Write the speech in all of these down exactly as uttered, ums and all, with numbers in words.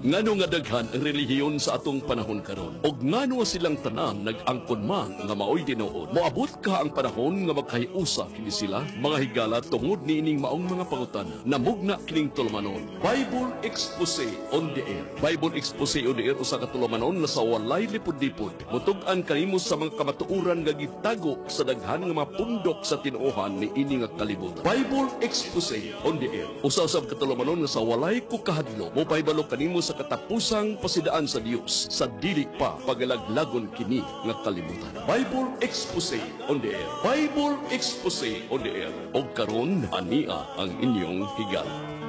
Ngano nga daghan ang relihiyon sa atong panahon karon? Og ngano silang tanan nag-angkon man nga maoy tinuod? Moabot ka ang panahon nga magkahiusa kini sila mga higala tungod niining maong mga pangutana. Namugna kining tulumanon. Bible Expose on the Air. Bible Expose on the Air usa ka tulumanon na sa walay lipod-lipod. Mutug-an kanimo sa mga kamatuoran nga gitago sa daghan nga mga pundok sa tinuohan ni ini nga kalibutan. Bible Expose on the Air. Usa-usab ka tulumanon nga sa walay kukahadlo. Mo pahibalo kanimo sa katapusang pasidaan sa Dios sa dili pa pagalaglagon kini nga kalibutan. Bible Expose on the Air. Bible Expose on the Air. Og karon ania ang inyong higala.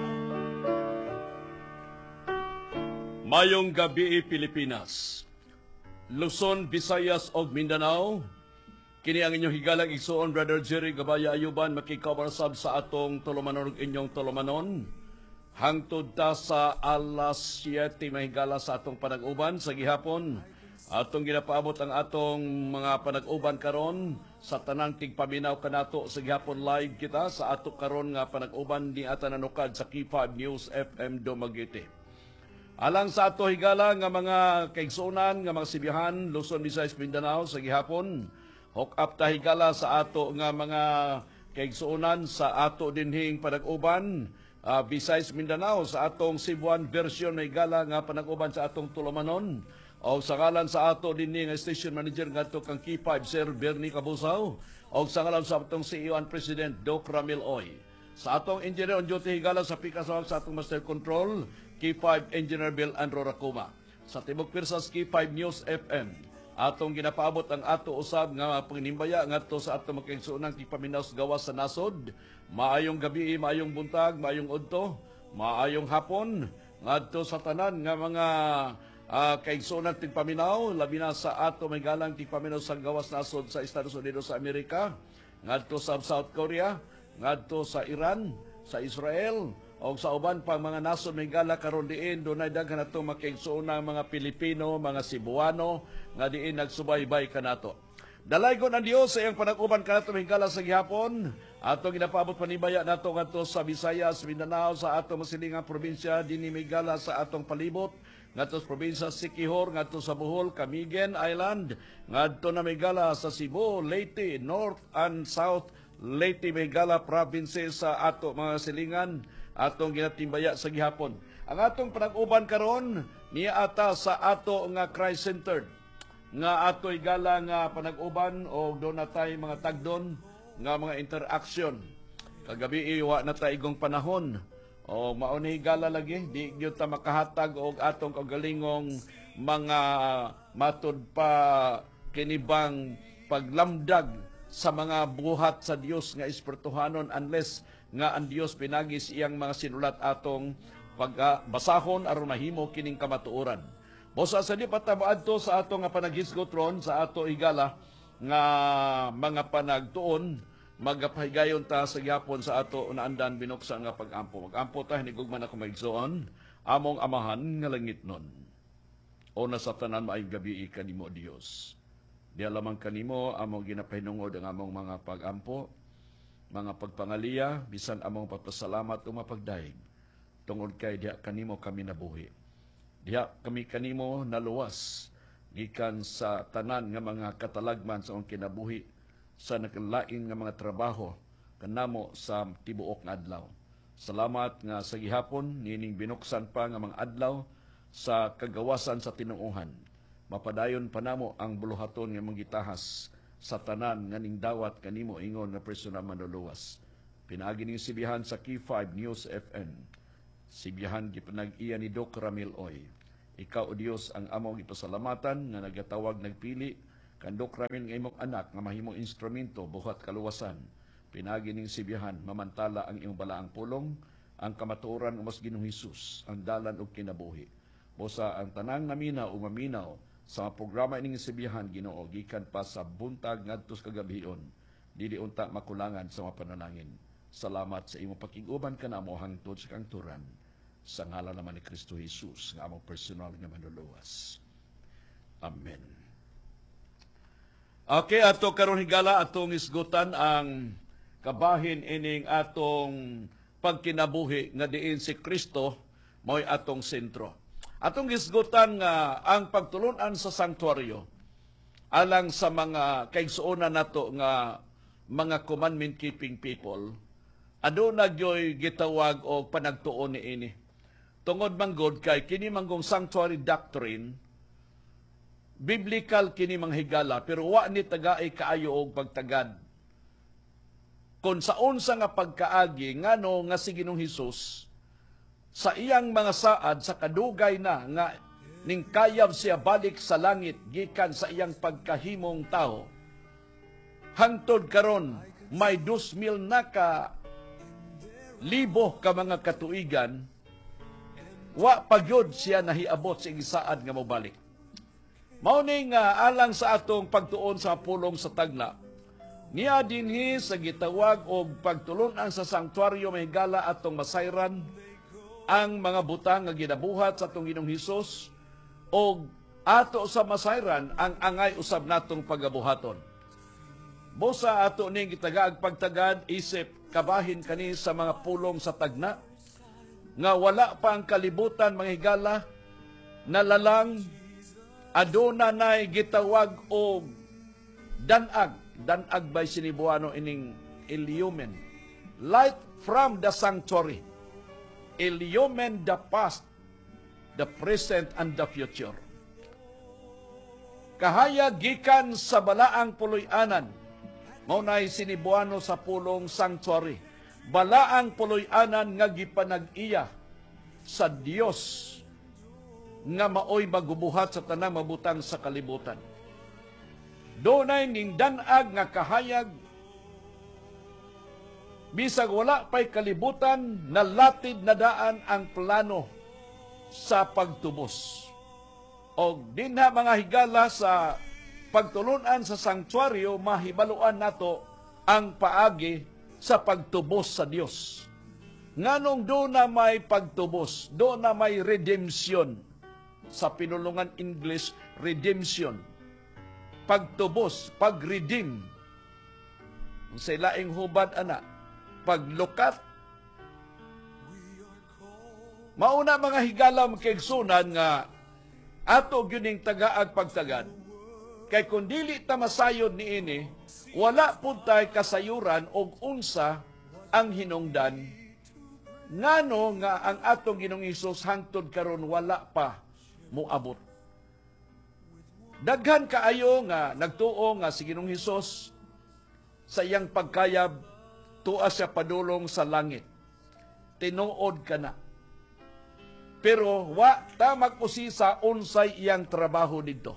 Mayong gabi Pilipinas. Luzon, Visayas ug Mindanao. Kini ang inyong higalang igsuon Brother Jerry Gabaya Ayuban makikabarsab sa atong tulumanon ug inyong tulumanon. Hangtod ta sa alas siyete mahigala sa atong panag-uban sa gihapon. Atong ginapaabot ang atong mga panag-uban karon sa tanang tigpaminaw kanato sa gihapon live kita sa ato karon nga panag-uban ni ata nanukad sa K five News F M Dumaguete. Alang sa ato higala nga mga kaigsuonan nga mga sibihan Luzon, Visayas, Mindanao sa gihapon. Hook up ta higala sa ato nga mga kaigsuonan sa ato dinhing panag-uban. Uh, Visayas, Mindanao sa atong Cebuan version may gala nga panag-uban sa atong tulumanon o sa ngalan sa ato din nga station manager ngadto kang K five Sir Bernie Cabusaw o sa ngalan sa atong C E O and President Doc Ramil Oy. Sa atong engineer on duty higala sa pikasawag sa atong master control K five Engineer Bill Andro Racuma. Sa Tibok Pirsas K five News F M atong ginapaabot ang ato usab nga panganimbaya ngadto sa ato makigsuonang tigpaminaw sa gawas sa nasod. Maayong gabi, maayong buntag, maayong udto, maayong hapon ngadto sa tanan nga mga uh, kaigsuonan tigpaminaw labi na sa ato may galang tigpaminaw sa gawas nasod sa Estados Unidos sa Amerika, ngadto sa South Korea, ngadto sa Iran, sa Israel o sa uban pang mga nasod may gala karon diin dunay daghan nato makaigsuonang mga Pilipino, mga Cebuano nga diin nagsubaybay kanato. Dalaygon ang Dios sa iyang panag-uban kanato hingala sa gihapon. Ato ginapaabot panibaya nato ngadto sa Visayas, Mindanao sa atong masilingang probinsya dinhi migala sa atong palibot ngadto sa probinsya Siquijor, ngadto sa Bohol, Camigen Island, ngadto na migala sa Cebu, Leyte, North and South Leyte Migala provinces sa ato mga silingan atong ginatimbaya sa gihapon. Ang atong panag-uban karon niya ata sa ato nga Christ-centered nga ato igala nga panag-uban o doon na tayo mga tagdon nga mga interaction. Kagabi iwa na tayo igong panahon o mauni higala lagi di gyud ta makahatag og atong kagalingong mga matud pa kinibang paglamdag sa mga buhat sa Dios nga espirituhanon unless nga ang Dios pinagis iyang mga sinulat atong pagbasahon aron mahimo kining kamatuoran. Bosa sa di patabaadto sa ato nga panaghisgotron sa ato higala nga mga panagtuon magapahigayon ta sa gyapon sa ato naandan binuksan nga pag-ampo. Mag-ampo ta hinigugman ako maigsuon among amahan nga langitnon. O na sa tanan maayong gabi kanimo Dios. Di lamang kanimo among ginapahinungod ang among mga pag-ampo, mga pagpangaliya, bisan among pagpasalamat o mapagdaig. Tungod kay diha kanimo kami nabuhi. Diha kami kanimo naluwas gikan sa tanan nga mga katalagman sa akong kinabuhi sa nakalain nga mga trabaho kanamo sa tibuok nga adlaw. Salamat nga sa gihapon nining binuksan pa nga mga adlaw sa kagawasan sa tinuohan. Mapadayon pa namo ang buluhaton nga manggitahas sa tanan nga ning dawat kanimo ingon nga personal manluluwas. Pinaagi ning sibihan sa K five News F M. Sibihan gipanag-iya ni Doc Ramil Oy. Ikaw o Dios ang among ipasalamatan nga nagatawag nagpili kan Doc Ramil nga imong anak nga mahimong instrumento buhat kaluwasan. Pinaagi ning sibihan mamantala ang imong balaang pulong, ang kamatuoran umas Ginoong Hesus, ang dalan ug kinabuhi. Bosa ang tanang namina o maminaw sa mga programa ining sibihan Ginoo gikan pa sa buntag ngadto sa kagabion dili unta makulangan sa mga panalangin. Salamat sa imong pakiguban kanamo hangtod sa kangturan sa ngalan naman ni Kristo Jesus nga among personal nga manluluwas. Amen. Okay, ato karon higala atong isgutan ang kabahin ining atong pagkinabuhi nga diin si Kristo mo'y atong sentro. Atong gisgutan nga ang pagtulunan sa sanctuaryo alang sa mga kaigsuonan nato nga mga commandment keeping people, aduna gyoy gitawag og panagtuon niini. Tungod manggod kay kini manggong sanctuary doctrine, biblical kini manghigala pero wa ni tagaay kaayo og pagtagad. Kung sa unsa nga pagkaagi ngano nga si Ginoong Hesus sa iyang mga saad sa kadugay na nga ning kayab siya balik sa langit gikan sa iyang pagkahimong tao. Hangtod karon may dos mil na ka libo ka mga katuigan, wa pagyod siya nahiabot sa isaad nga mobalik. Mao ning uh, alang sa atong pagtuon sa pulong sa tagna, niya dinhi sa gitawag og pagtulunan sa sanctuaryo mahigala atong masayran ang mga butang nga ginabuhat sa atong Ginoong Hesus o ato sa masayran ang angay usab natong pagabuhaton. Busa ato ning gitagaag pagtagad isip kabahin kani sa mga pulong sa tagna nga wala pa ang kalibutan mga higala na lalang aduna nay gitawag og danag danag by Sinibuano ining illumin light from the sanctuary. Illumine the past, the present, and the future. Kahayag gikan sa balaang puloy-anan, maunay Sinibuano sa pulong sanctuary. Balaang puloy-anan nga gipanag-iya sa Dios nga maoy magubuhat sa tanang mabutang sa kalibutan. Dunay ning danag nga kahayag bisag wala pa'y kalibutan, nalatid na daan ang plano sa pagtubos. O dinha mga higala sa pagtulunan sa sanctuaryo, mahibaluan nato ang paagi sa pagtubos sa Dios. Nganong doon na may pagtubos, doon na may redemption. Sa pinulungan English, redemption. Pagtubos, pag-redeem. Sa ilaing hubad, anak, paglukat. Mauna mga higala magkaigsunan nga ato gyuning tagaag pagtagad. Kay kung dili ta masayod niini, wala pud tay kasayuran og unsa ang hinungdan. Ngano nga ang atong Ginoong Hesus hangtod karon wala pa moabot. Daghan kaayo nga nagtuo nga si Ginoong Hesus sa iyang pagkayab tuwa siya padulong sa langit. Tinuod ka na. Pero wa ta magpusisa unsay iyang trabaho dito.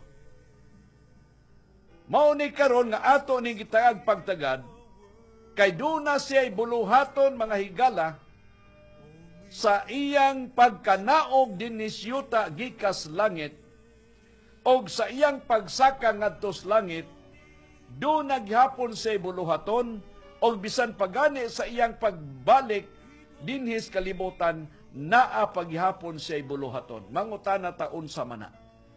Mao ni karon nga ato ning gitaag pagtagad kay duna siya'y buluhaton mga higala sa iyang pagkanaog dinis yuta gikas langit og sa iyang pagsaka ngadto sa langit do naghapon siya'y buluhaton o bisan pagani sa iyang pagbalik dinhis kalibutan naa paghapon siya'y buluhaton. Mangutana taon sa mana.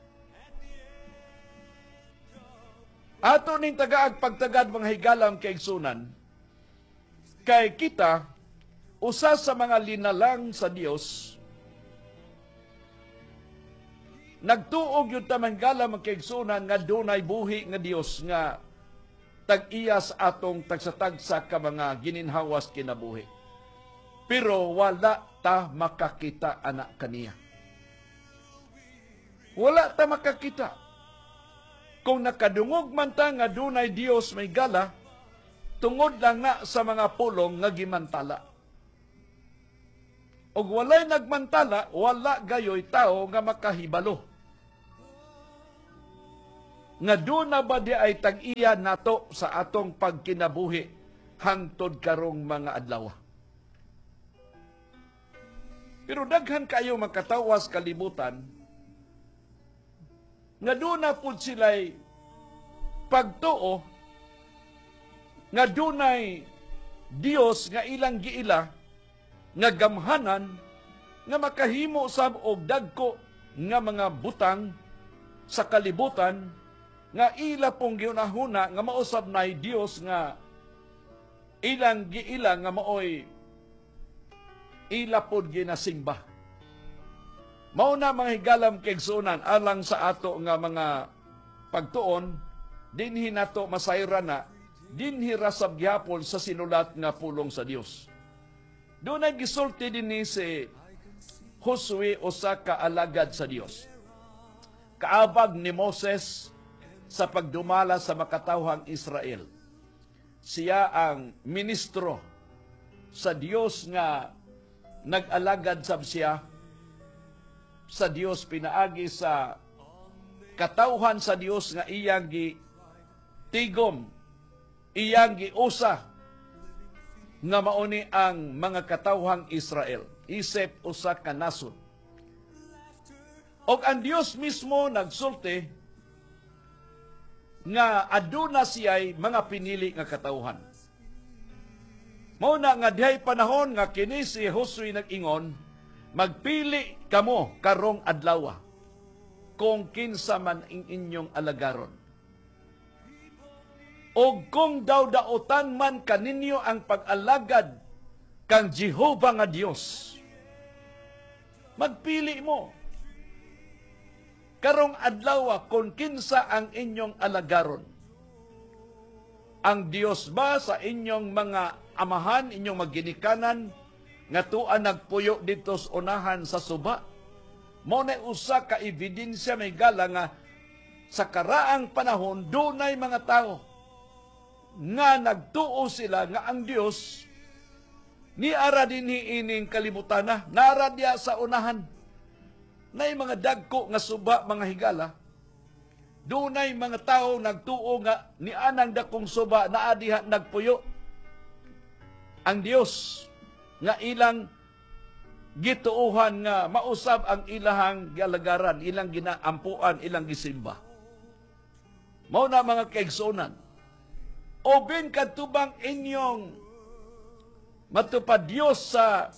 Ato ning tagaag pagtagad mga higalang kaigsunan, kay kita, usa sa mga linalang sa Dios, nagtuog yung tamanggala mga kaigsunan nga dunay buhi nga Dios nga tag-iyas atong tagsatagsa ka mga gininhawas kinabuhi. Pero wala ta makakita anak kaniya. Wala ta makakita. Kung nakadungog man ta nga dunay Dios may gala, tungod lang na sa mga pulong nga gimantala. Og walay nagmantala, wala gayoy tao nga makahibalo. Nga doon na ba di ay tag-iya nato sa atong pagkinabuhi hangtod karong mga adlaw. Pero daghan kayo makatawas kalibutan, nga doon na po sila'y pagtuo, nga doon ay Diyos nga ilang giila, nga gamhanan, nga makahimo sab og dagko nga mga butang sa kalibutan, nga ila pong giunahuna nga mausab na Dios nga ilang giila nga maoy ila pod ginasingba. Mao na mga higalam kay igsunan alang sa ato nga mga pagtuon, dinhi nato masayra na, dinhi rasab gyapon sa sinulat nga pulong sa Dios. Doon ay gisulti din ni si Josue usa ka alagad sa Dios. Kaabag ni Moses sa pagdumala sa makatawhang Israel. Siya ang ministro sa Dios nga nag-alagad sab siya sa Dios pinaagi sa katawhan sa Dios nga iyang gi tigom, iyang giusa nga mauni ang mga katawhang Israel isip usa ka nasod. Og ang Dios mismo nagsulti nga aduna siya'y mga pinili nga katawhan. Mao na nga dihay panahon nga kini si Josue nag-ingon, magpili kamo karong adlaw kung kinsa man ing inyong alagaron. O kung daw dautan man kaninyo ang pag-alagad kang Jehovah nga Dios, magpili mo karong adlaw kung kinsa ang inyong alagaron. Ang Dios ba sa inyong mga amahan, inyong magginikanan, nga tuan nagpuyo dito sa unahan sa suba? Mao na usa ka ebidensya may gala nga sa karaang panahon dunay mga tao nga nagtuo sila nga ang Dios ni ara dinhi ining kalibutan na nara diya sa unahan. Nay mga dagko nga suba mga higala, dunay mga tao nagtuo nga ni anang dakong suba naa diha nagpuyo. Ang Dios nga ilang gituuhan nga mausab ang ilahang galagaran, ilang ginaampuan, ilang gisimba. Mao na mga kaigsunan. Oben katubang inyong matupad Dios sa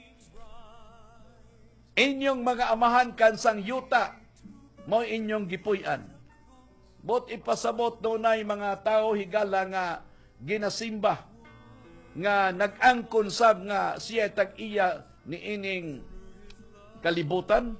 inyong mga amahan kansang yuta, mao inyong gipuy-an. Bot ipasabot dunay mga tao higala nga ginasimba nga nag-angkon sab nga siya tag-iya ni ining kalibutan.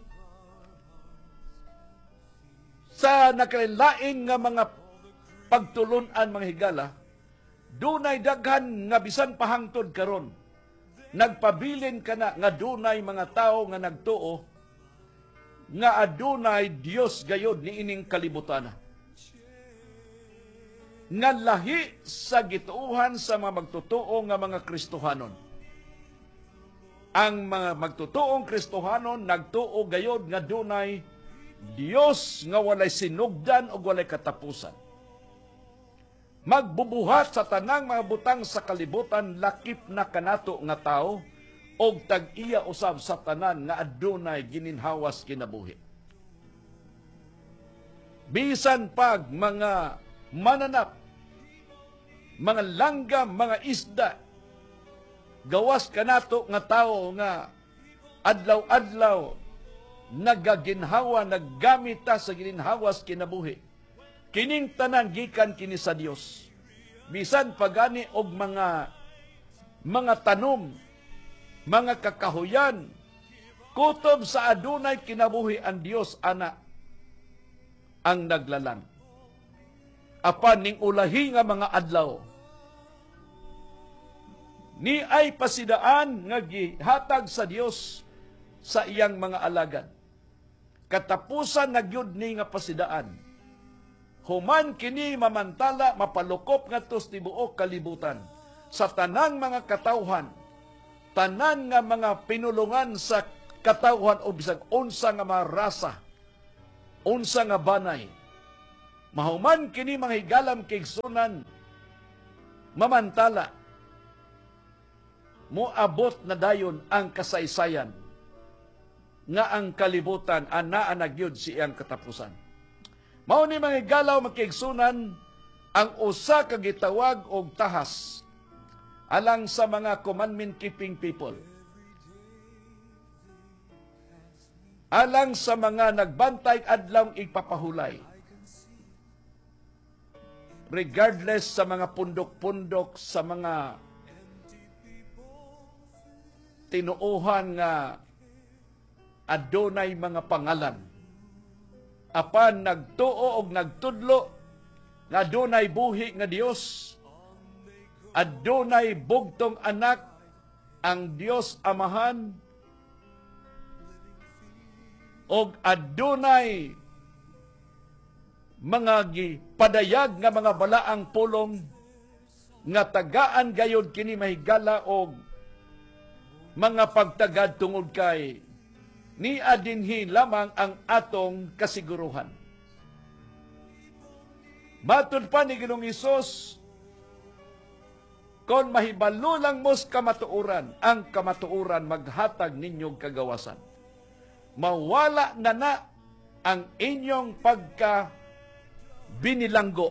Sa nakalilain nga mga pagtulunan mga higala, dunay daghan nga bisan pahangtod karon. Nagpabilin ka na nga dunay mga tao nga nagtuo nga adunay Dios gayod ni ining kalibutan. Nga lahi sa gituuhan sa mga magtutuo nga mga Kristohanon. Ang mga magtutuong Kristohanon nagtuo gayod nga dunay Dios nga walay sinugdan o walay katapusan. Magbubuhat sa tanang mga butang sa kalibutan lakip na kanato nga tao og tag-iya usab sa tanan nga adunay gininhawas kinabuhi. Bisan pag mga mananap, mga langgam, mga isda, gawas kanato nga tao nga adlaw-adlaw nagaginhawa, naggamita sa gininhawas kinabuhi. Kining tanan gikan kini sa Dios. Bisan pagani og mga mga tanom, mga kakahuyan, kutob sa adunay kinabuhi ang Dios ana ang naglalang. Apan ning ulahi nga mga adlaw, ni ay pasidaan nga gihatag sa Dios sa iyang mga alagad. Katapusan na gyud ni nga pasidaan. Human kini mamantala mapalukop ngadto sa tibuok kalibutan sa tanang mga katawhan, tanan nga mga pinulungan sa katawhan o bisag unsa nga mga rasa, unsa nga banay. Mahuman kini mga higalam kigsunan mamantala moabot na dayon ang kasaysayan nga ang kalibutan ana nagyud si iyang katapusan. Mao ni mga higalaw makigsunan ang usa ka gitawag og tahas alang sa mga commandment keeping people. Alang sa mga nagbantay adlaw igpapahulay. Regardless sa mga pundok-pundok, sa mga tinuuhan nga adunay mga pangalan. Apan nagtuo og nagtudlo nga adunay buhi nga Dios, adunay bugtong anak ang Dios Amahan, og adunay mga gipadayag nga mga balaang pulong nga tagaan gayud kini mahigala og mga pagtagad tungod kay ni adinhi lamang ang atong kasiguruhan. Matud pa ni Ginoong Hesus, kon mahibalo lang mos kamatuoran, ang kamatuoran maghatag ninyong kagawasan. Mawala na na ang inyong pagka binilanggo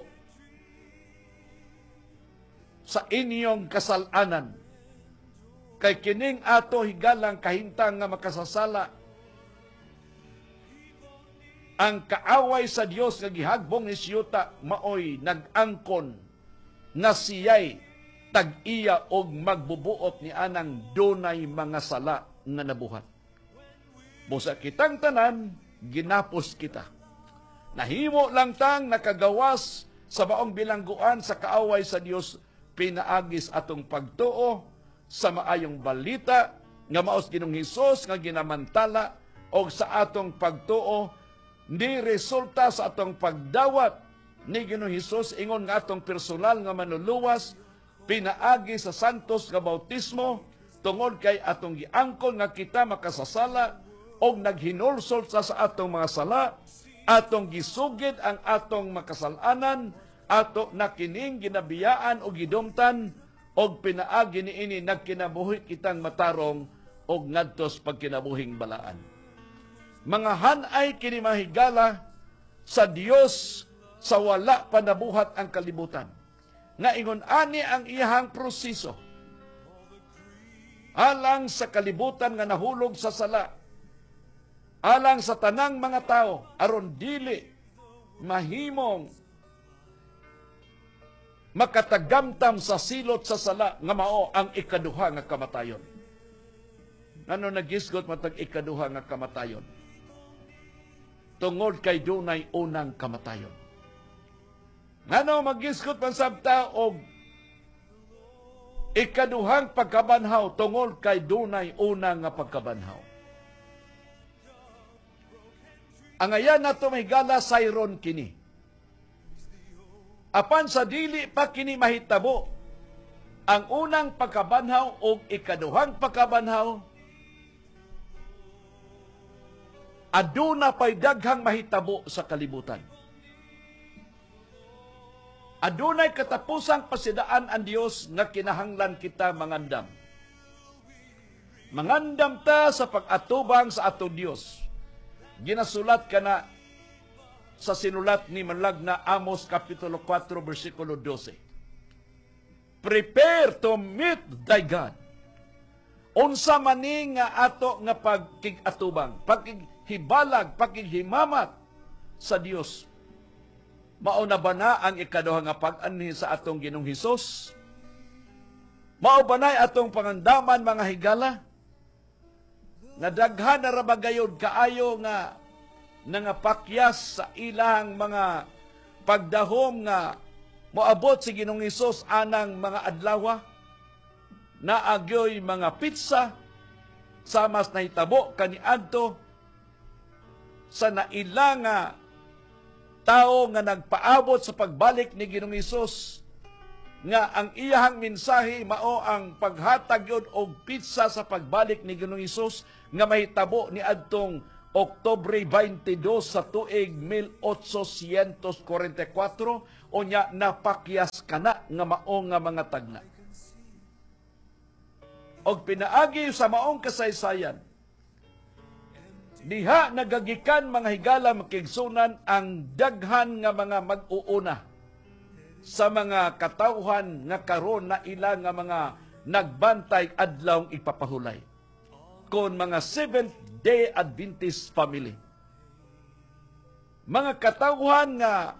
sa inyong kasalanan. Kay kining ato higalang kahintang nga makasasala, ang kaaway sa Dios nga gihagbong ni siyuta maoy nag-angkon nga siyay tag-iya og magbubuot ni anang dunay mga sala nga nabuhat. Busa kitang tanan, ginapos kita. Nahimo lang tang nakagawas sa maong bilangguan sa kaaway sa Dios, pinaagis atong pagtuo sa maayong balita nga maos Ginoong Hesus nga ginamantala og sa atong pagtuo ni resulta sa atong pagdawat ni Ginoong Hesus ingon nga atong personal nga manuluwas pinaagi sa santos nga bautismo tungod kay atong giangkon nga kita makasasala og naghinulsol sa sa atong mga sala, atong gisugid ang atong makasalanan, ato na kining ginabiyaan o gidumtan og pinaagi niini nagkinabuhi kitang matarong og ngadtos pagkinabuhing balaan. Mga hanay kini mahigala sa Dios sa wala pa nabuhat ang kalibutan. Nga ingon ani ang iyahang proseso alang sa kalibutan nga nahulog sa sala, alang sa tanang mga tao aron dili mahimong makatagamtam sa silot sa sala nga mao ang ikaduha nga kamatayon. Ngano nagisgot matag ikaduha nga kamatayon? Tungod kay dunay unang kamatayon. Ngano magisgot man sabta og ikaduhang pagkabanhaw tungod kay dunay unang nga pagkabanhaw. Ang ayan nato mahigala sayron kini. Apan sa dili pa kini mahitabo ang unang pagkabanhaw o ikaduhang pagkabanhaw, aduna pa'y daghang mahitabo sa kalibutan. Adunay katapusang pasidaan ang Dios nga kinahanglan kita mangandam. Mangandam ta sa pag-atubang sa ato Dios. Ginasulat ka na sa sinulat ni Manlag na Amos Kapitulo four, versikulo twelve. Prepare to meet thy God. Unsa mani nga ato nga pagkigatubang, pagkighibalag, pagkighimamat sa Dios. Mao na ba na ang ikaduha nga pag-anhi sa atong Ginoong Hesus? Mao ba na atong pangandaman mga higala? Nadaghan na rabagayod kaayo nga nangapakyas sa ilang mga pagdahom nga moabot si Ginoong Hesus anang mga adlawa na agyoy mga pizza sa mas nahitabo kaniadto sa naila nga tao nga nagpaabot sa pagbalik ni Ginoong Hesus nga ang iyahang mensahe mao ang paghatag yun og pizza sa pagbalik ni Ginoong Hesus nga mahitabo ni adtong Oktubre twenty-two sa tuig eighteen forty-four o nya napakyas kana nga mao nga mga tagna. Og pinaagi sa maong kasaysayan, diha nagagikan mga higala makigsunan ang daghan nga mga mag-uuna sa mga katawhan nga karon na ila nga mga nagbantay adlawng ipapahulay kon mga Seventh-day Adventist family. Mga katawhan nga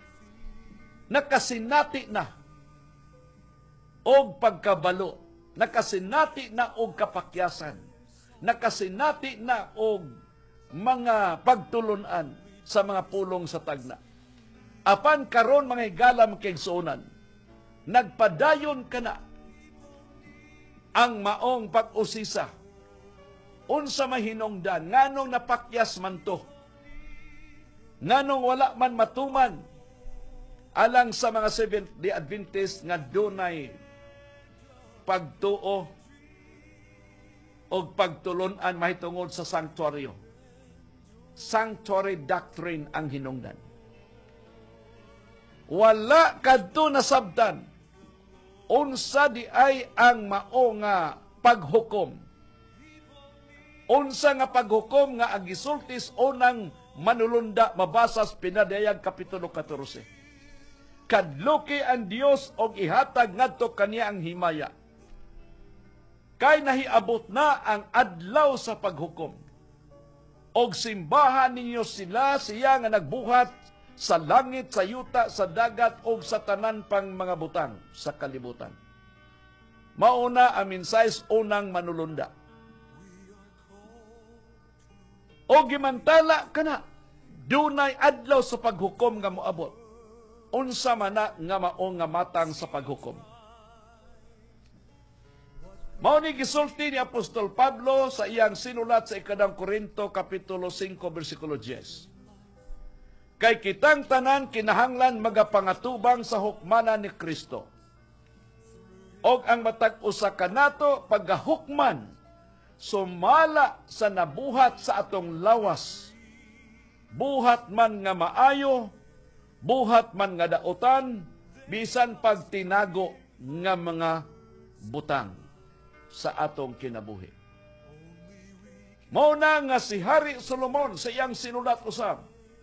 nakasinati na og pagkabalo, nakasinati na og kapakyasan, nakasinati na og mga pagtulunan sa mga pulong sa tagna. Apan karon mga higala makigsuonan, nagpadayon ka na ang maong pag-usisa. Unsa mahinungdan, nganong napakyas man to, nganong wala man matuman alang sa mga Seventh-day Adventist nga dunay pagtuo o pagtulunan mahitungod sa sanctuaryo. Sanctuary doctrine ang hinungdan. Wala kadto nasabtan unsa di ay ang mao nga paghukom. Unsa nga paghukom nga ang gisultis unang manulunda mabasas pinadayag kapitulo fourteen. Kadluki ang Dios og ihatag ngadto kaniya ang himaya. Kay nahiabot na ang adlaw sa paghukom. Og simbahan ninyo sila, siya nga nagbuhat sa langit, sa yuta, sa dagat, og sa tanan pang mga butang sa kalibutan. Mauna ang minsayes unang manulunda. O gimantala ka na, dunay adlaw sa paghukom nga moabot. Unsa man na nga mao nga matang sa paghukom. Mao ni gisulti ni Apostol Pablo sa iyang sinulat sa ikadang Korinto kapitulo five bersikulo ten. Kay kitang tanan kinahanglan magapangatubang sa hukmanan ni Kristo. Og ang matag usa kanato paggahukman sumala sa nabuhat sa atong lawas. Buhat man nga maayo, buhat man nga dautan, bisan pagtinago nga mga butang sa atong kinabuhi. Mao na nga si Hari Solomon sa iyang sinulat usab,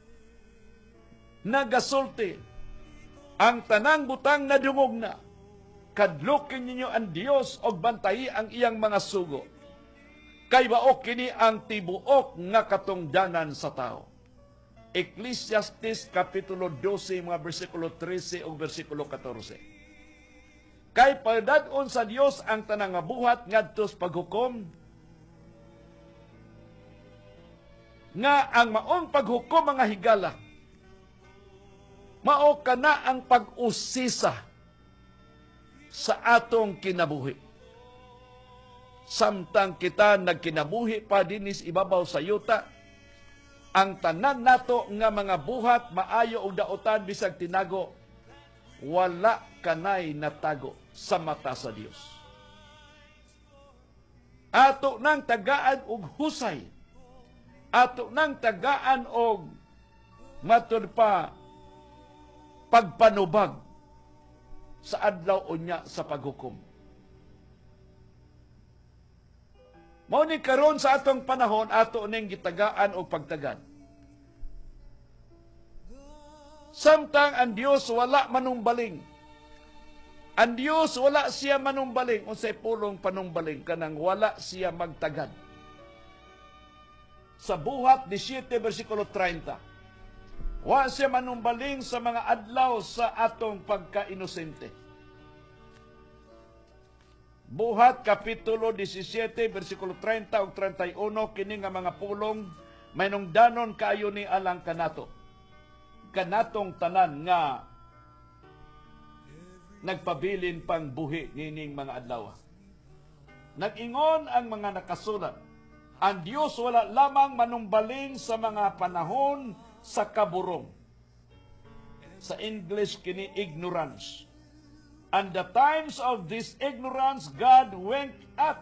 nagasulti, ang tanang butang na dungog na, kadlukin ninyo ang Dios og bantayi ang iyang mga sugo. Kay baok kini ang tibuok nga katungdanan sa tao. Ecclesiastes kapitulo twelve mga bersikulo thirteen ug bersikulo fourteen. Kay padad-on sa Dios ang tanang nga buhat ngadto sa paghukom, nga ang maong paghukom mga higala, mao kana ang pag-usisa sa atong kinabuhi. Samtang kita nagkinabuhi pa dinis ibabaw sa yuta, ang tanan nato nga mga buhat maayo og dautan bisag tinago, wala kanay natago sa mata sa Dios. Ato nang tagaan og husay, ato nang tagaan og matud pa pagpanubag sa adlaw unya sa paghukom. Mao ni karon sa atong panahon ato ning gitagaan og pagtagan. Samtang ang Dios wala manumbaling. Ang Dios wala siya manumbaling unsay pulong panumbaling kanang wala siya magtagad. Sa buhat seventeen bersikulo thirty. Wa siya manumbaling sa mga adlaw sa atong pagka-inosente. Buhat kapitulo seventeen bersikulo thirty ug thirty-one kini nga mga pulong maynungdanon kaayo ni alang kanato. Kanatong tanan nga nagpabilin pang buhi nining mga adlaw. Nag-ingon ang mga nakasulat, ang Dios wala lamang manumbaling sa mga panahon sa kaburong. Sa English kini ignorance. And the times of this ignorance God winked at.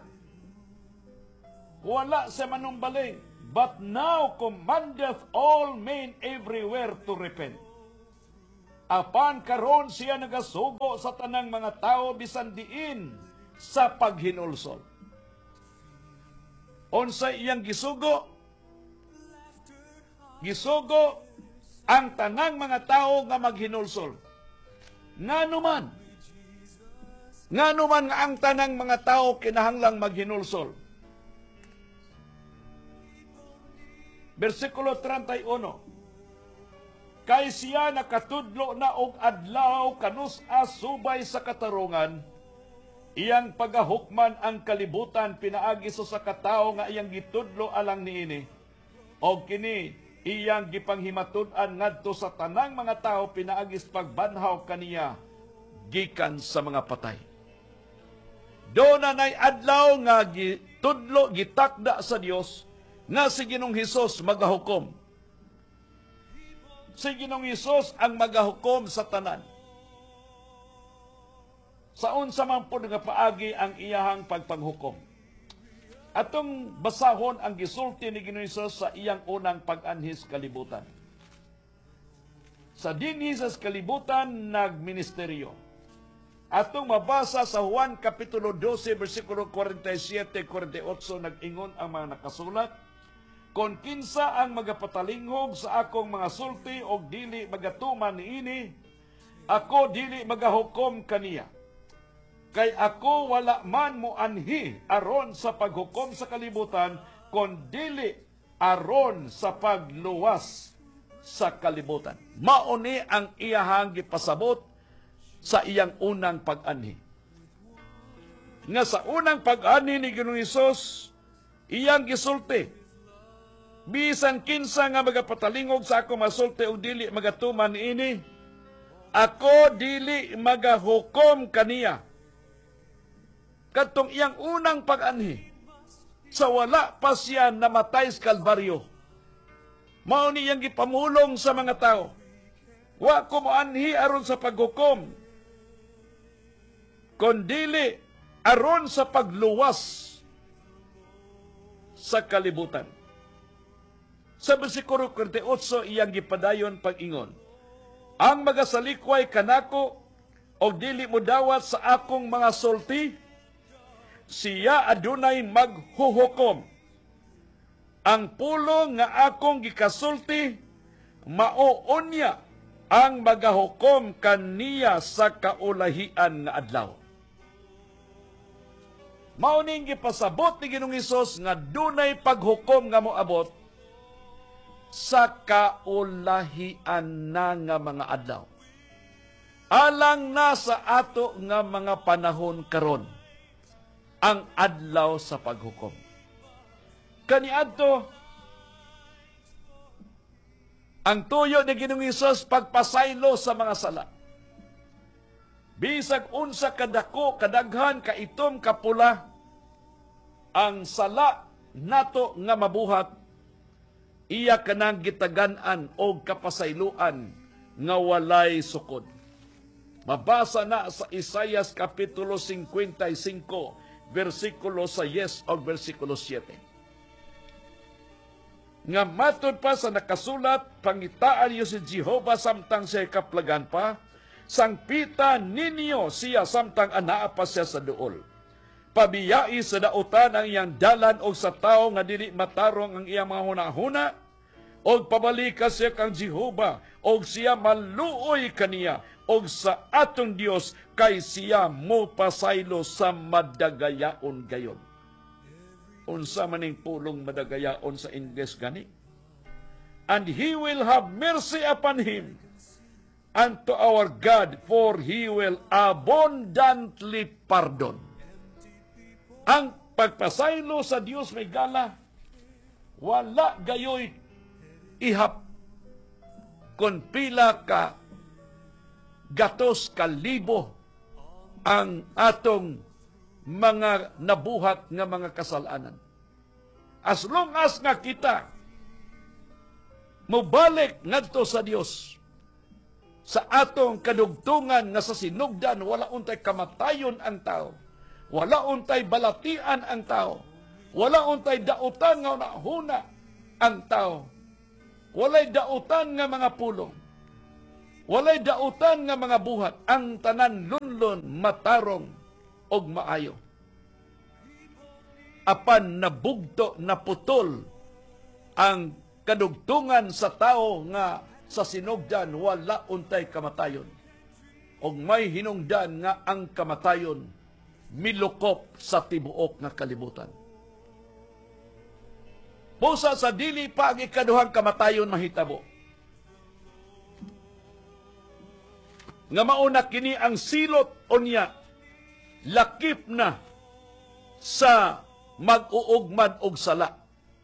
Wala sa manumbaling, but now commandeth all men everywhere to repent. Apan karon siya nagasugo sa tanang mga tao bisan diin sa paghinulsol. Unsa iyang gisugo? Gisugo ang tanang mga tao nga maghinulsol. Nganuman, nganuman nga ang tanang mga tao kinahanglang maghinulsol. Versikulo thirty-one. Kay siya nakatudlo na og adlaw kanus-a subay sa katarungan, iyang pagahukman ang kalibutan pinaagi so sa katawo nga iyang gitudlo alang niini. O kini iyang gipanghimatud-an ngadto sa tanang mga tao pinaagis pagbanhaw kaniya gikan sa mga patay. Do na nay adlaw nga gitudlo gitakda sa Dios nga si Ginoong Hesus magahukom. Si Ginoong Hesus ang magahukom sa tanan. Saon sa man po nga paagi ang iyahang pagpanghukom. Atong basahon ang gisulti ni Ginoong Hesus sa iyang unang pag-anhis kalibutan. Sa dinhi sa kalibutan nagministeryo. Atong mabasa sa Juan Kapitulo twelve, versikulo forty-seven forty-eight, nag-ingon ang mga nakasulat, "Kon kinsa ang magapatalingog sa akong mga sulti o dili magatuman niini, ako dili magahukom kaniya. Kay ako wala man mo anhi aron sa paghukom sa kalibutan, kon dili aron sa pagluwas sa kalibutan." Mauni ang iyahang gipasabot sa iyang unang pag-anhi. Nga sa unang pag-anhi ni Ginoong Hesus, iyang gisulti, bisan kinsa nga magapatalingog sa ako masulti o dili magatuman ini, ako dili magahukom kaniya. Kadtong iyang unang pag-anhi, sa wala pa siya namatay sa Kalbaryo, mao ni iyang gipamulong sa mga tao, wa ko moanhi aron sa paghukom, kundili aron sa pagluwas sa kalibutan. Sa bersikulo forty-eight, iyang gipadayon pag-ingon, ang magasalikway kanako o dili mo dawat sa akong mga sulti, siya adunay maghuhukom. Ang pulong nga akong gikasulti, mauon niya ang magahukom kaniya sa kaulahian nga adlaw. Mauning gipasabot ni Ginoong Hesus nga dunay paghukom nga moabot sa kaulahian na nga mga adlaw. Alang na sa ato nga mga panahon karon ang adlaw sa paghukom. Kaniadto ang tuyo ni Ginoong Hesus pagpasaylo sa mga sala. Bisag unsa kadako, kadaghan, kaitom, kapula, ang sala nato nga mabuhat, iya kanang gitagan-an o kapasayloan nga walay sukod. Mabasa na sa Isaias Kapitulo fifty-five, versikulo six o versikulo seven. Nga matod pa sa nakasulat, pangitaan niyo si Jehovah samtang siya kaplagan pa, sangpita ninyo siya samtang anaa pa siya sa duol. Pabiyai sa dautan ang iyang dalan o sa tao nga dili matarong ang iyang mga hunahuna, o pabalikas siya kang Jehovah, o siya maluoy kaniya, o sa atong Dios kay siya mo pasaylo sa madagayaon gayon. Unsa maning pulong madagayaon sa Ingles gani? And he will have mercy upon him, unto our God, for he will abundantly pardon. Ang pagpasaylo sa Dios may gala, wala gayoy ihap kung pila ka gatos kalibo ang atong mga nabuhat nga mga kasalanan. As long as nga kita mubalik ngadto sa Dios, sa atong kadugtungan nga sa sinugdan, wala untay kamatayon ang tao, wala untay balatian ang tao, wala untay dautan nga nahuna ang tao, walay dautan nga mga pulong, walay dautan nga mga buhat, ang tanan lunlon, matarong, og maayo. Apan nabugto, naputol ang kadugtungan sa tao nga sa sinugdan, wala untay kamatayon. Og may hinungdan nga ang kamatayon milukop sa tibuok nga kalibutan. Pusa sa dili pa ang ikaduhang kamatayon mahitabo. Nga mauna kini ang silot unya lakip na sa mag-uugmad og sala.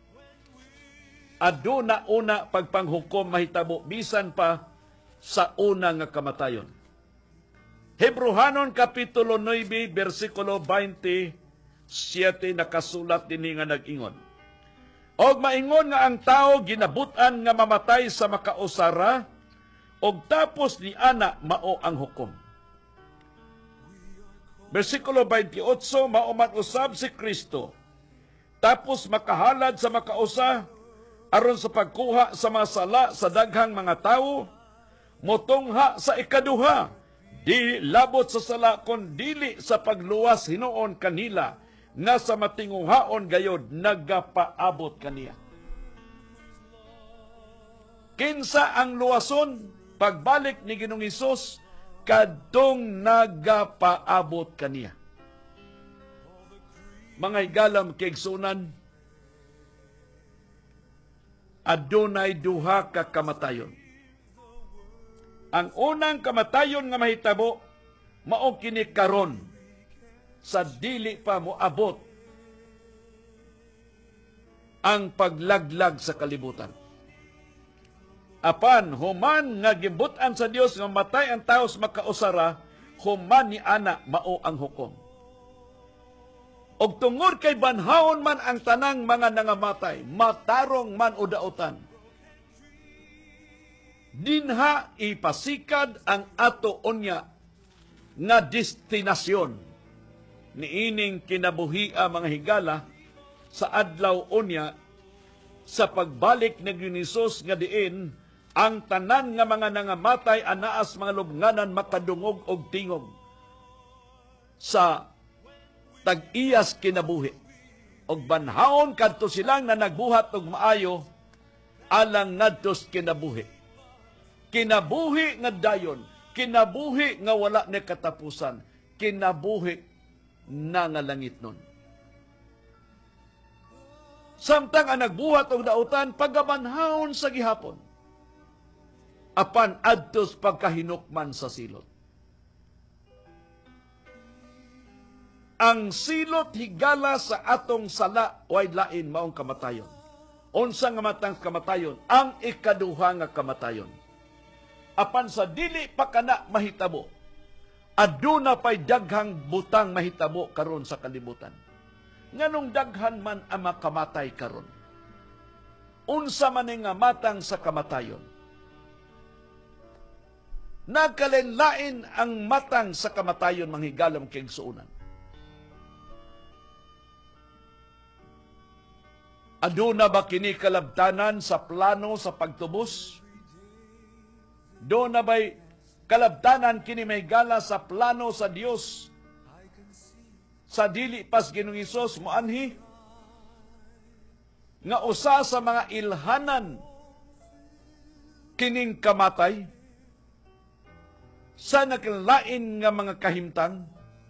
Aduna una pagpanghukom mahitabo bisan pa sa una nga kamatayon. Hebrehanon Kapitulo nine, versikulo twenty-seven nakasulat dinhi nga nag-ingon. Og maingon nga ang tao ginabutan nga mamatay sa makausara, og tapos ni ana mao ang hukom. Versikulo twenty-eight, mao man usab si Kristo, tapos makahalad sa makausa, aron sa pagkuha sa mga sala sa daghang mga tawo, motongha sa ikaduha, di labot sa sala kon dili sa pagluwas hinuon kanila, nga sa matinguhaon gayod nagapaabot kaniya. Kinsa ang luwason pagbalik ni Ginoong Hesus kadtong nagapaabot kaniya. Mga higalam kaigsunan, adunay duha ka kamatayon. Ang unang kamatayon nga mahitabo mao kini karon sa dili pa moabot ang paglaglag sa kalibutan. Apan human nga gibutan sa Dios nga matay ang tao sa makausara, human ni ana mao ang hukom. Og tungod kay banhaon man ang tanang mga nangamatay, matarong man o dautan, dinha ipasikad ang ato unya nga destinasyon niining kinabuhia mga higala sa adlaw unya sa pagbalik ni Hesus nga diin ang tanan nga mga nangamatay anaas mga lubnganan makadungog og tingog sa tag-iyas kinabuhi. Og banhaon kadto silang na nagbuhat og maayo alang ngadtos kinabuhi. Kinabuhi nga dayon, kinabuhi nga wala ni katapusan, kinabuhi na nga langit nun. Samtang ang nagbuhat og dautan pagabanhaon sa gihapon, apan adtos pagkahinukman sa silot. Ang silot higala sa atong sala way lain maong kamatayon. Unsa nga matang kamatayon? Ang ikaduha nga kamatayon. Apan sa dili pa kana mahitabo, aduna pa'y daghang butang mahitabo karon sa kalibutan. Nganong daghan man ang makamatay karon. Unsa man nga matang sa kamatayon. Nagkalenlain ang matang sa kamatayon manghigalam kay suunan. Aduna ba kini kalabtanan sa plano sa pagtubos? Do na ba'y kalabtanan kini may gala sa plano sa Dios sa dili pas Ginoong Hesus moanhi nga usa sa mga ilhanan kining kamatay sa nakalain nga mga kahimtang?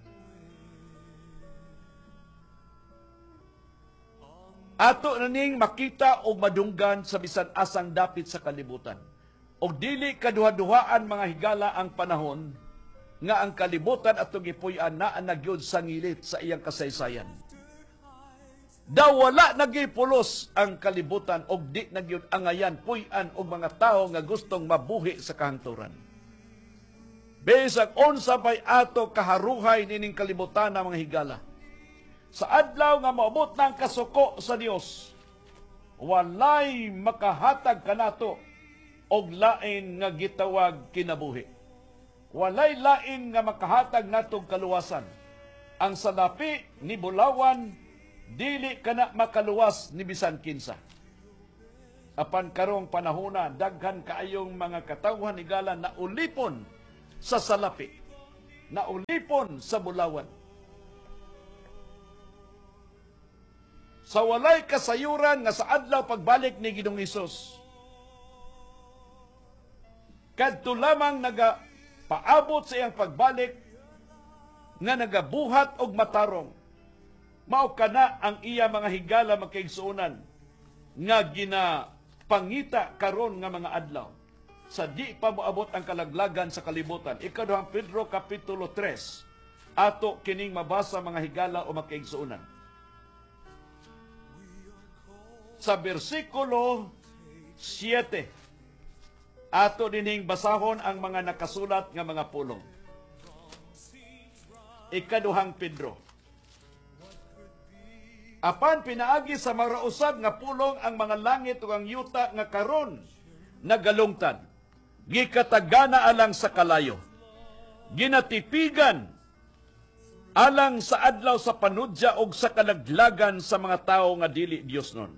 Ato na ning makita o madunggan sa bisan asang dapit sa kalibutan. O dili kaduha-duhaan mga higala ang panahon nga ang kalibutan atong gipuy-an na nagyod sa ngilit sa iyang kasaysayan. Daw wala nagipulos ang kalibutan og di nagyod angayan puy-an og mga tao nga gustong mabuhi sa kahangturan. Bisag unsa pay ato kaharuhay nining kalibutan ng mga higala. Sa adlaw nga maabot ng kasuko sa Dios, walay makahatag kanato og lain nga gitawag kinabuhi. Walay lain nga makahatag natong kaluwasan. Ang salapi ni bulawan dili kana makaluwas ni bisan kinsa. Apan karong panahona daghan kaayong mga katawhan higala na ulipon sa salapi, na ulipon sa bulawan. Sa walay kasayuran nga sa adlaw pagbalik ni Ginoong Hesus, kadto lamang naga paabot sa iyang pagbalik nga nagabuhat og matarong. Mao kana ang iya mga higala magkaigsuonan nga ginapangita karon nga mga adlaw sa di pa moabot ang kalaglagan sa kalibutan. Ikaduhang Pedro Kapitulo three ato kining mabasa mga higala o makaigsuunan. Sa bersikulo siyete, ato dining basahon ang mga nakasulat nga mga pulong. Ikaduhang Pedro. Apan pinaagi sa marausab nga pulong ang mga langit ug ang yuta nga karon nagalungtad. Gikatagana alang sa kalayo. Ginatipigan alang sa adlaw sa panudya og sa kalaglagan sa mga tawo nga dili Dios nun.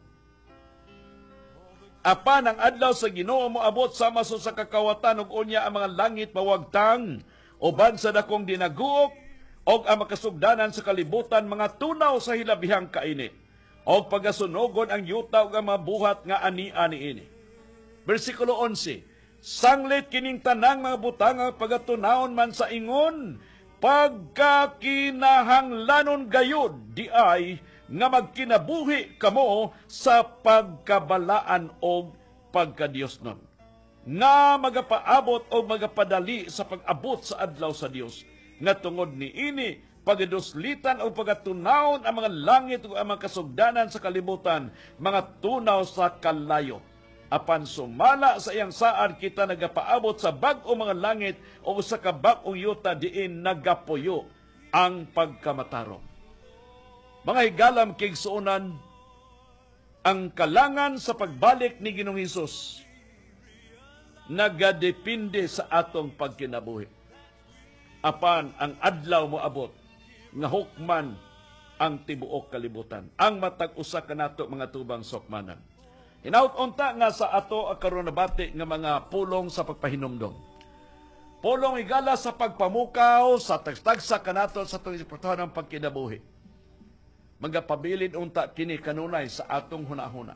Apan ang adlaw sa Ginoo moabot sama so sa kakawatan ug unya ang mga langit mawagtang uban sa dakong dinaguok og ang makasugdanan sa kalibutan mga tunaw sa hilabihang kainit og pagasunogon ang yuta ug ang mabuhat nga ani-ani ini. Bersikulo eleven. Sanglit kining tanang mga butang nga pagatunawon man sa ingon pagkakinahanglanon gayud di ay nga magkinabuhi kamo sa pagkabalaan o pagkadiyos nun. Nga magapaabot o magapadali sa pag-abot sa adlaw sa Dios. Nga tungod ni ini, pagaduslitan o pagatunawon ang mga langit o ang mga kasugdanan sa kalibutan, mga tunaw sa kalayo. Apan sumala sa iyang saad kita nagapaabot sa bag-o mga langit o sa kabag-ong yuta diin nagapuyo ang pagkamatarong. Mga higalam kigsuunan, ang kalangan sa pagbalik ni Ginoong Hesus nagadepende sa atong pagkinabuhi. Apan ang adlaw mo abot nga hukman ang tibuok kalibutan. Ang matag usa kanato mga tubang sukmanan. Hinaut-unta nga sa ato ang karon nabati nga mga pulong sa pagpahinumdom. Pulong higala sa pagpamukaw sa tagtagsa kanato sa transportahan ng pagkinabuhi. Magapabilin unta kini kanunay sa atong hunahuna.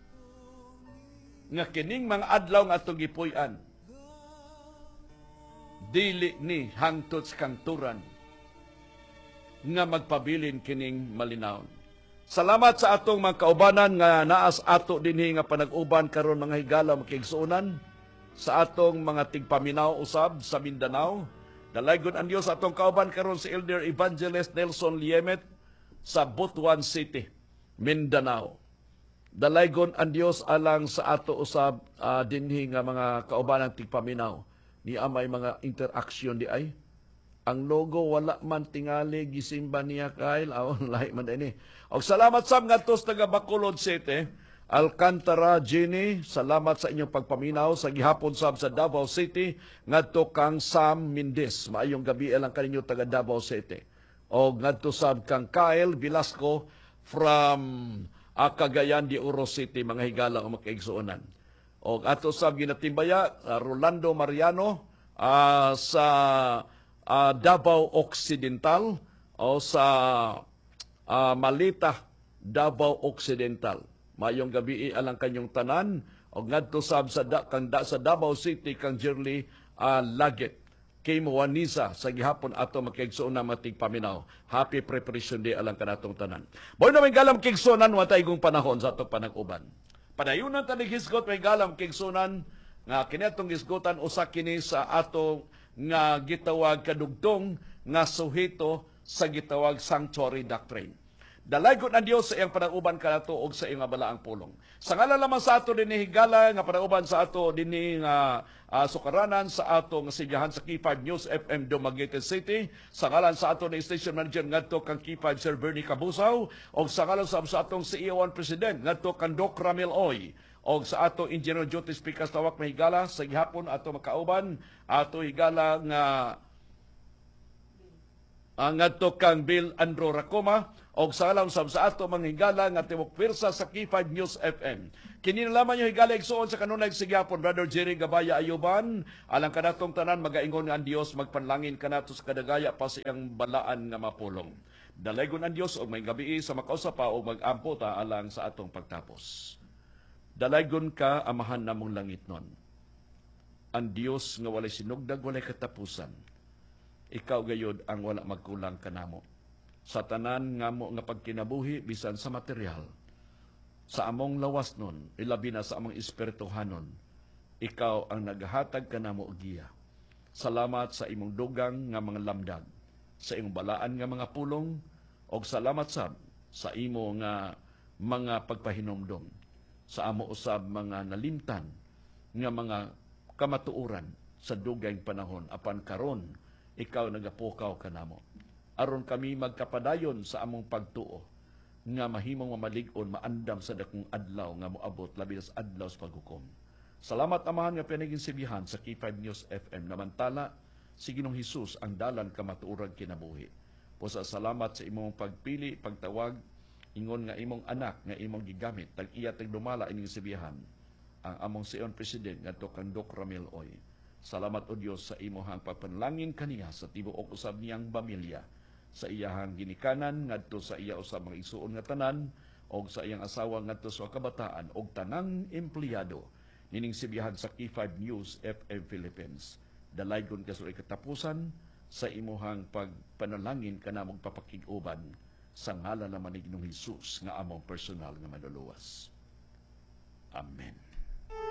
Nga kining mga adlaw nga atong gipuy-an, dili ni hangtod sa kangturan nga magpabilin kining malinawon. Salamat sa atong mga kaubanan nga naas ato dinhi nga panag-uban karon mga higala makigsuonan sa atong mga tigpaminaw usab sa Mindanao. Dalaygon ang Dios atong kauban karon si Elder Evangelist Nelson Liemet sa Butuan City, Mindanao. Dalaygon ang Dios alang sa ato usab uh, dinhi nga mga kaubanang tigpaminaw. Ni amay mga interaksyon di ay. Ang logo wala man tingali gisimba niya kail awon lahi man ini. Og salamat sab ngadto sa taga Bacolod City, Alcantara Jenny, salamat sa inyong pagpaminaw sa gihapon sab sa Davao City ngadto kang Sam Mindes. Maayong gabi lang kaninyo taga Davao City. Og ngadto sab kang Kyle Velasco from uh, Cagayan de Oro City, mga higala o makaigsuonan. O ato sab ginatimbaya uh, Rolando Mariano uh, sa uh, Davao Occidental o sa uh, Malita, Davao Occidental. Mayong gabi alang kanyong tanan o ngadto sab sa da, kang da, sa Davao City kang Jerly uh, Laget. Kay Moanisa sa gihapon ato makigsuon na matig paminaw. Happy preparation day alang kanatong tanan. Boy na may galam kigsuonan wa tay kung panahon sa atong panag-uban. Padayunan ta ni hisgot may galam kigsuonan nga kini atong hisgotan usa kini sa ato nga gitawag kadugtong nga suheto sa gitawag sanctuary doctrine. Dalaygon ang Dios sa iyang panag-uban kanato og sa iyang balaang pulong. Sa ngalan lamang sa ato dinhi higala nga panag-uban sa ato dinhi nga uh, sukaranan sa ato nga sidyahan sa K five News F M Dumaguete City, sa ngalan sa ato ni station manager ngadto kang K five Sir Bernie Cabusaw, og sa ngalan sa, sa atong C E O and President ngadto kang Doc Ramil Oy, og sa ato Engineer Joti Speakers Tawak mahigala sa gihapon ato makauban ato higala nga ang ngadto kang Bill Andro Racoma og sa alam sab sa ato mga higala nga tibuok pwersa sa K five News F M. Kini na lamang yung higala igsuon sa kanunay sigyapon Brother Jerry Gabaya Ayuban alang kanatong tanan magaingon nga ang Dios magpanlangin kanato sa kadagaya pa sa iyang balaan nga mapulong. Dalaygon ang Dios og may gabi sa makausap pa og mag-ampo ta alang sa atong pagtapos. Dalaygon ka amahan namong langit nun. Ang Dios nga walay sinugdag walay katapusan. Ikaw gayud ang wala magkulang kanamo. Sa tanan nga mo nga pagkinabuhi bisan sa material, sa among lawas nun, ilabi na sa among espirituhanon, ikaw ang naghatag kanamo og giya. Salamat sa imong dugang nga mga lamdag. sa imong balaan nga mga pulong og salamat sab sa imo nga mga pagpahinomdom sa amo usab mga nalimtan nga mga kamatuoran sa dugayng panahon apan karon ikaw nagapukaw kanamo aron kami magkapadayon sa among pagtuo nga mahimong mamalig-on maandam sa dakong adlaw nga moabot labi sa adlaw sa paghukom. Salamat amahan nga pinaging sibihan sa K five News F M namantala si Ginoong Hesus ang dalan kamatuoran kinabuhi. Pusa salamat sa imong pagpili, pagtawag, ingon nga imong anak nga imong gigamit tag iya tag dumala ining sibihan ang among siyon president ngadto kang Doc Ramil Oy. Salamat o Dios sa imong pagpanalangin kaniya sa tibuok usab niyang pamilya, sa iyahang ginikanan ngadto sa iya usab mga isuon nga tanan og sa iyang asawa ngadto sa kabataan og tanang empleyado nining sibihan sa K five News F M Philippines. Dalaygon ka sa katapusan sa imuhang pagpanalangin kanamong papakig-uban sa ngalan naman ni Ginoong Hesus nga among personal nga manluluwas. Amen.